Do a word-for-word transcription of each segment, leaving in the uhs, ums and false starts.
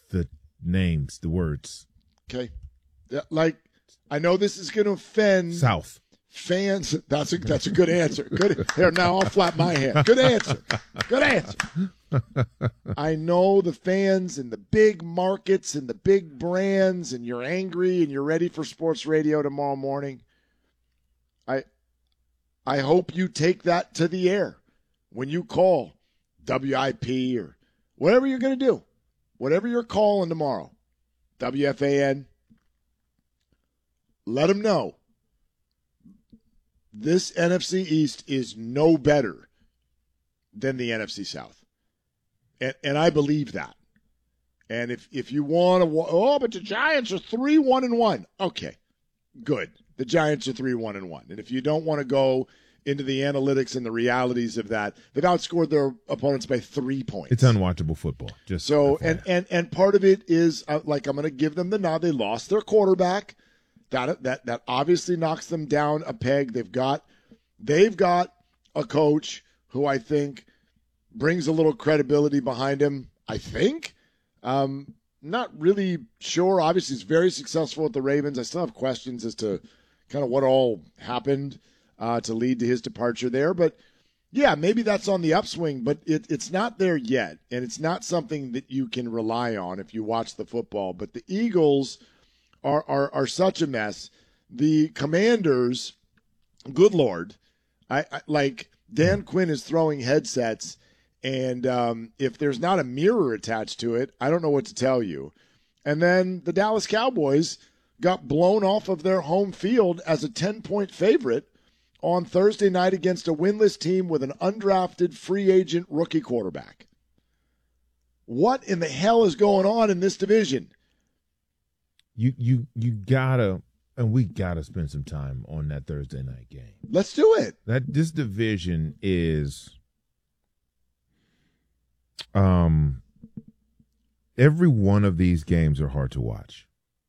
the names, the words. Okay. Yeah, like, I know this is going to offend South fans. That's a, that's a good answer. Good. Here, now I'll flap my hand. Good answer. Good answer. I know the fans and the big markets and the big brands, and you're angry and you're ready for sports radio tomorrow morning. I I hope you take that to the air when you call W I P or whatever you're going to do, whatever you're calling tomorrow, W F A N. Let them know this N F C East is no better than the N F C South. And, and I believe that. And if, if you want to, oh, but the Giants are three one and one. Okay, good. The Giants are three one and one. And if you don't want to go into the analytics and the realities of that, they've outscored their opponents by three points. It's unwatchable football. Just so, and, and, and part of it is, uh, like, I'm going to give them the nod. They lost their quarterback. That that that obviously knocks them down a peg. They've got they've got a coach who I think brings a little credibility behind him. I think. Um, not really sure. Obviously, he's very successful at the Ravens. I still have questions as to kind of what all happened uh, to lead to his departure there. But yeah, maybe that's on the upswing. But it, it's not there yet, and it's not something that you can rely on if you watch the football. But the Eagles Are, are are such a mess. The Commanders, good Lord, I, I like Dan Quinn is throwing headsets, and um, if there's not a mirror attached to it, I don't know what to tell you. And then the Dallas Cowboys got blown off of their home field as a ten-point favorite on Thursday night against a winless team with an undrafted free agent rookie quarterback. What in the hell is going on in this division? You you you gotta, and we gotta spend some time on that Thursday night game. Let's do it. That this division is, um, every one of these games are hard to watch.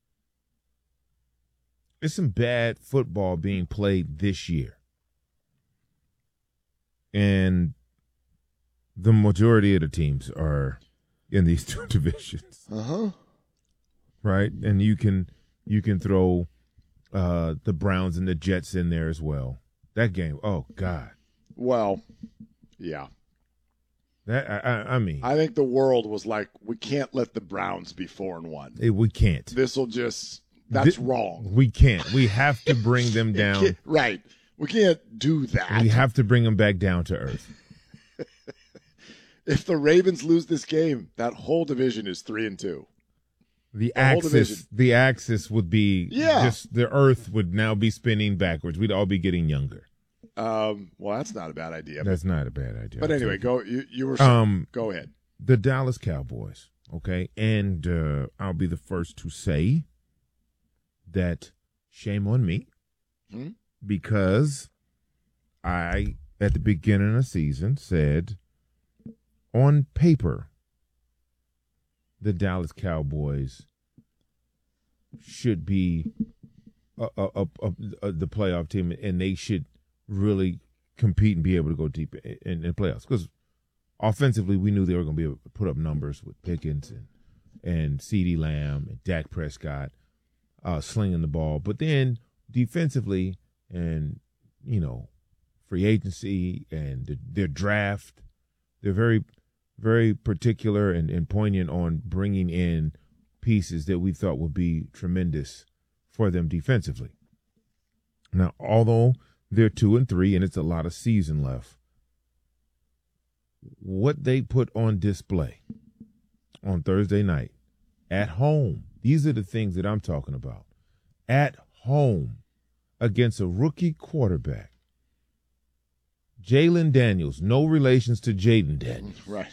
There's some bad football being played this year, and the majority of the teams are in these two divisions. Uh huh. Right, and you can you can throw uh, the Browns and the Jets in there as well. That game, oh God. Well, yeah. That I, I, I mean, I think the world was like, we can't let the Browns be four and one. It, we can't. This will just that's Th- wrong. We can't. We have to bring them down. Right. We can't do that. We have to bring them back down to earth. If the Ravens lose this game, that whole division is three and two. The, the axis, the axis would be yeah. just the Earth would now be spinning backwards. We'd all be getting younger. Um, well, that's not a bad idea. That's not a bad idea. But anyway, go. You, you were. Um, go ahead. The Dallas Cowboys. Okay, and uh, I'll be the first to say that shame on me hmm? because I, at the beginning of the season, said on paper, the Dallas Cowboys should be a, a, a, a, a, the playoff team, and they should really compete and be able to go deep in, in, in playoffs. Because offensively, we knew they were going to be able to put up numbers with Pickens and and CeeDee Lamb and Dak Prescott uh, slinging the ball. But then defensively, and you know, free agency and the, their draft, they're very very particular and, and poignant on bringing in pieces that we thought would be tremendous for them defensively. Now, although they're two and three and it's a lot of season left, what they put on display on Thursday night at home, these are the things that I'm talking about. At home against a rookie quarterback, Jalen Daniels, no relations to Jaden Daniels. Right.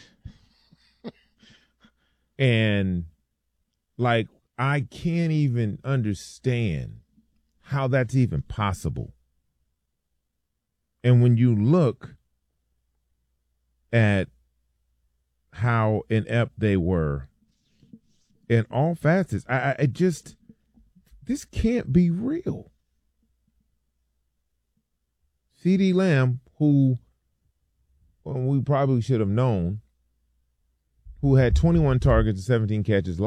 And, like, I can't even understand how that's even possible. And when you look at how inept they were in all facets, I, I just, this can't be real. CeeDee Lamb, who well, we probably should have known, who had twenty-one targets and seventeen catches